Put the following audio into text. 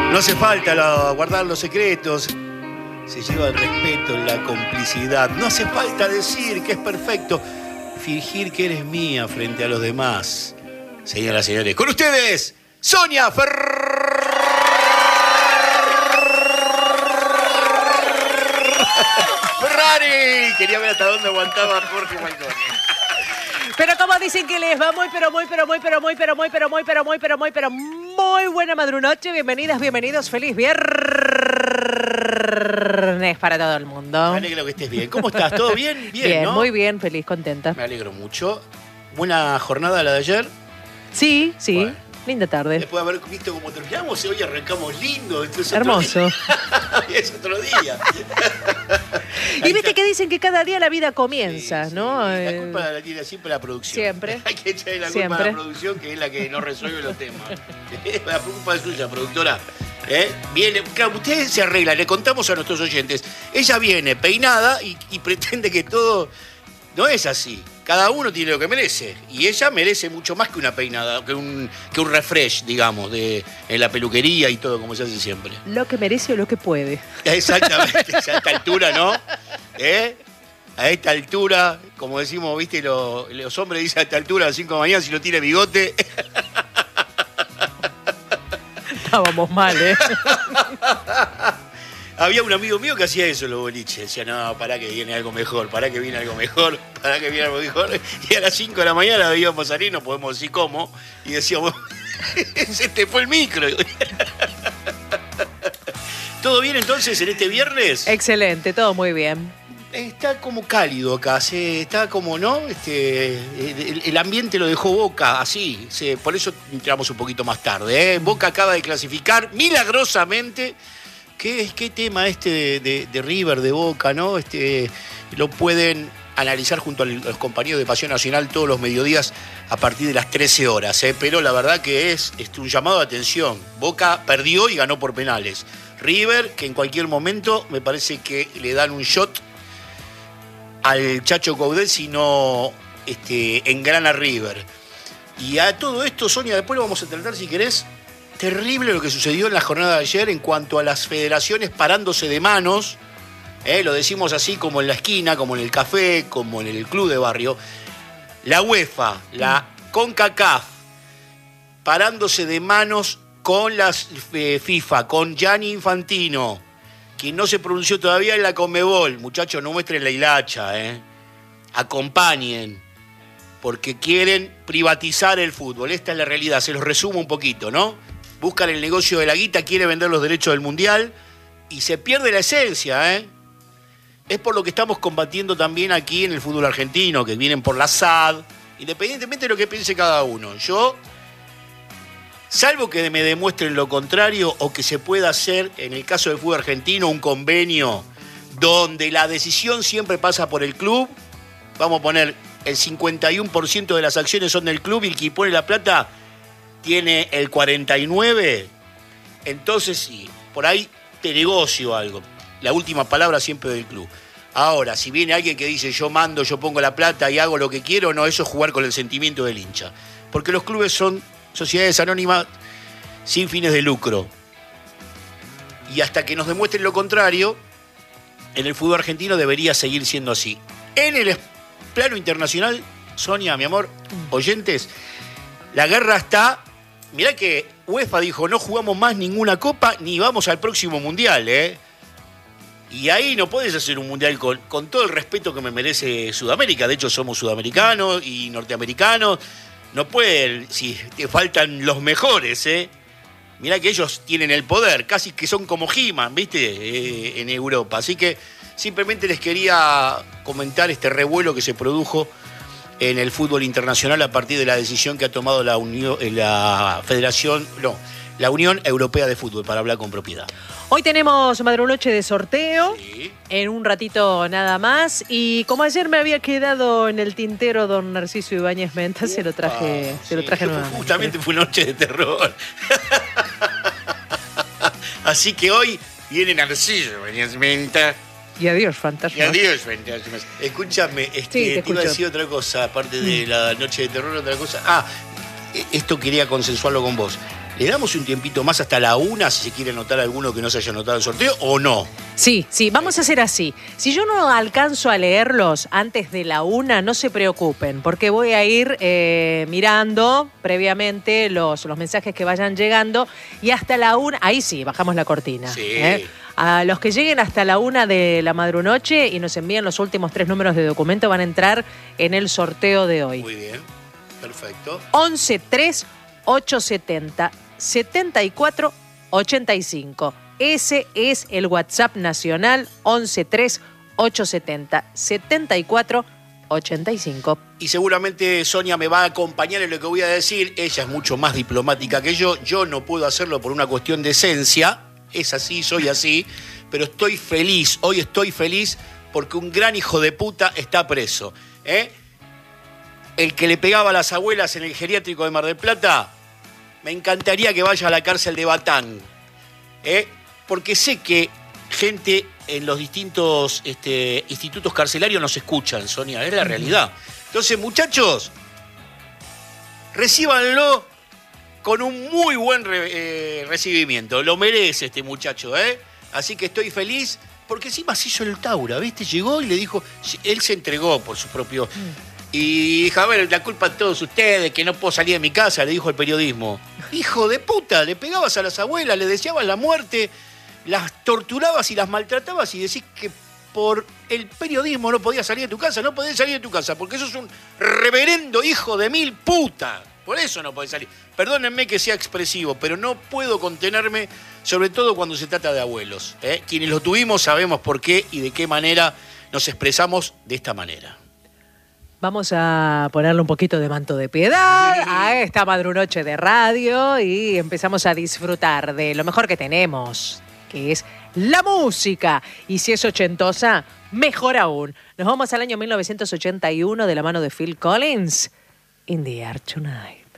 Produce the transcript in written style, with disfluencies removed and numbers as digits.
No hace falta guardar los secretos. Se lleva el respeto, la complicidad. No hace falta decir que es perfecto. Fingir que eres mía frente a los demás. Señoras y señores, con ustedes, Sonia Ferrari. Quería ver hasta dónde aguantaba Jorge Falcone. Pero como dicen que les va muy buena madrunoche. Bienvenidas, bienvenidos. Feliz viernes para todo el mundo. Me alegro que estés bien. ¿Cómo estás? ¿Todo bien? Bien, ¿no? muy bien, feliz, contenta. Me alegro mucho. ¿Buena jornada la de ayer? Sí. Bueno. Linda tarde. Después de haber visto cómo terminamos, hoy arrancamos lindo. Esto es hermoso. Es otro día. Y viste que dicen que cada día la vida comienza, sí, ¿no? La culpa la tiene siempre la producción. Siempre. Hay que echarle la culpa a la producción, que es la que no resuelve los temas. La culpa es suya, productora. Viene, claro, ustedes se arreglan, le contamos a nuestros oyentes. Ella viene peinada y pretende que todo no es así. Cada uno tiene lo que merece. Y ella merece mucho más que una peinada, que un refresh, digamos, en la peluquería y todo, como se hace siempre. Lo que merece o lo que puede. Exactamente, a esta altura, ¿no? A esta altura, como decimos, viste, los hombres dicen a esta altura, a las 5 de la mañana, si no tiene bigote. Estábamos mal, Había un amigo mío que hacía eso en los boliches. Decía, no, pará que viene algo mejor, pará que viene algo mejor. Y a las 5 de la mañana la veíamos salir, no podemos decir cómo. Y decíamos, se te fue el micro. ¿Todo bien entonces en este viernes? Excelente, todo muy bien. Está como cálido acá, está como, ¿no? El ambiente lo dejó Boca así, por eso entramos un poquito más tarde. Boca acaba de clasificar milagrosamente. ¿Qué tema de River, de Boca, ¿no? Lo pueden analizar junto a los compañeros de Pasión Nacional todos los mediodías a partir de las 13 horas. Pero la verdad que es un llamado de atención. Boca perdió y ganó por penales. River, que en cualquier momento me parece que le dan un shot al Chacho Coudet si no engrana River. Y a todo esto, Sonia, después lo vamos a tratar si querés. Terrible lo que sucedió en la jornada de ayer en cuanto a las federaciones parándose de manos. Lo decimos así como en la esquina, como en el café, como en el club de barrio. La UEFA, la CONCACAF, parándose de manos con las FIFA, con Gianni Infantino, quien no se pronunció todavía en la Conmebol. Muchachos, no muestren la hilacha, acompañen, porque quieren privatizar el fútbol. Esta es la realidad, se los resumo un poquito, ¿no? Buscan el negocio de la guita, quieren vender los derechos del Mundial y se pierde la esencia, Es por lo que estamos combatiendo también aquí en el fútbol argentino, que vienen por la SAD, independientemente de lo que piense cada uno. Yo, salvo que me demuestren lo contrario o que se pueda hacer, en el caso del fútbol argentino, un convenio donde la decisión siempre pasa por el club, vamos a poner el 51% de las acciones son del club y el que pone la plata tiene el 49%, entonces sí, por ahí te negocio algo. La última palabra siempre del club. Ahora, si viene alguien que dice yo mando, yo pongo la plata y hago lo que quiero, no, eso es jugar con el sentimiento del hincha. Porque los clubes son sociedades anónimas sin fines de lucro. Y hasta que nos demuestren lo contrario, en el fútbol argentino debería seguir siendo así. En el plano internacional, Sonia, mi amor, oyentes, la guerra está. Mirá que UEFA dijo, no jugamos más ninguna copa ni vamos al próximo mundial, Y ahí no podés hacer un mundial con todo el respeto que me merece Sudamérica. De hecho, somos sudamericanos y norteamericanos. No pueden, si te faltan los mejores, Mirá que ellos tienen el poder, casi que son como He-Man, ¿viste? En Europa. Así que simplemente les quería comentar este revuelo que se produjo en el fútbol internacional a partir de la decisión que ha tomado la Unión Europea de Fútbol, para hablar con propiedad. Hoy tenemos madrunoche de sorteo, Sí. En un ratito nada más. Y como ayer me había quedado en el tintero don Narciso Ibáñez Menta, se lo traje nuevamente. Justamente fue una noche de terror. Así que hoy viene Narciso Ibáñez Menta. Y adiós, fantasma. Y adiós, fantasmas. Escúchame, te iba a decir otra cosa, aparte de la noche de terror, otra cosa. Esto quería consensuarlo con vos. ¿Le damos un tiempito más hasta la 1 si se quiere anotar alguno que no se haya anotado el sorteo o no? Sí, vamos a hacer así. Si yo no alcanzo a leerlos antes de la 1, no se preocupen, porque voy a ir mirando previamente los mensajes que vayan llegando y hasta la 1, ahí sí, bajamos la cortina. Sí. A los que lleguen hasta la 1 de la madrunoche y nos envíen los últimos 3 números de documento van a entrar en el sorteo de hoy. Muy bien, perfecto. 11-3-870-74-85. Ese es el WhatsApp nacional, 11-3-870-74-85. Y seguramente Sonia me va a acompañar en lo que voy a decir. Ella es mucho más diplomática que yo. Yo no puedo hacerlo por una cuestión de esencia. Es así, soy así. Pero estoy feliz. Hoy estoy feliz porque un gran hijo de puta está preso. El que le pegaba a las abuelas en el geriátrico de Mar del Plata, me encantaría que vaya a la cárcel de Batán. Porque sé que gente en los distintos institutos carcelarios nos escuchan, Sonia, es la realidad. Entonces, muchachos, recíbanlo con un muy buen recibimiento. Lo merece este muchacho, Así que estoy feliz, porque encima se hizo el Taura, ¿viste? Llegó y le dijo, él se entregó por su propio... Y dijo, a ver, la culpa de todos ustedes, que no puedo salir de mi casa, le dijo el periodismo. Hijo de puta, le pegabas a las abuelas, le deseabas la muerte, las torturabas y las maltratabas y decís que por el periodismo no podías salir de tu casa. No podés salir de tu casa porque sos un reverendo hijo de mil puta. Por eso no podés salir. Perdónenme que sea expresivo, pero no puedo contenerme, sobre todo cuando se trata de abuelos. Quienes lo tuvimos sabemos por qué y de qué manera nos expresamos de esta manera. Vamos a ponerle un poquito de manto de piedad a esta madrunoche de radio y empezamos a disfrutar de lo mejor que tenemos, que es la música. Y si es ochentosa, mejor aún. Nos vamos al año 1981 de la mano de Phil Collins, In the Air Tonight.